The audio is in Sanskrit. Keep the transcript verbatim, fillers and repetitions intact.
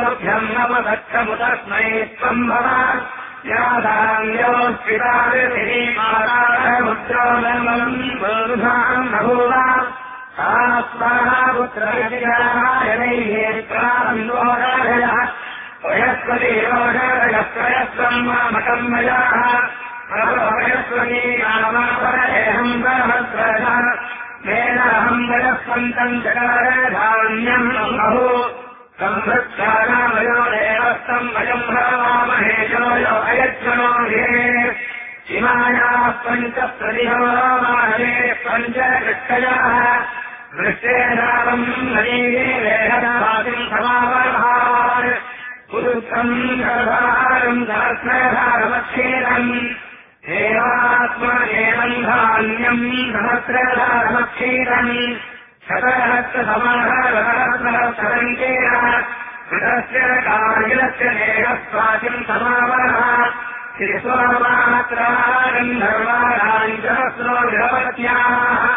पितृभ्यम् नमदक्षमुदस्मै त्वम् भव यादान्योऽस्पितामुद्रोमम् बोधाम् बभूव स्वाहा पुत्रैः प्रान्वोराधयः वयस्वतीरोषयस्वयस्वम् मामकम् मयाः प्रभवयस्वती नामापरेहम् सहस्रः मेनाहम् वयस्वन्तम् चकारधान्यम् बहु संवृक्षाणामयो देवस्तम् वयम् भवामहे योयो अयज्वनो हे इमायाः पञ्च प्रतिहोमाहे पञ्च वृक्षयाः वृक्षेणावम् नदीये वेहदासिम् समावहार पुरुषम् गर्भारम् सहस्रधारमक्षीरम् देवात्मनेवम् धान्यम् सहस्रधारमक्षीरम् शतसहस्रसमाहरसहस्रसरङ्केन कृतस्य कागिलस्य नेहस्वासिम् समावः श्रीस्वमात्रारम् धर्माणाम् सहस्रो विभवत्याः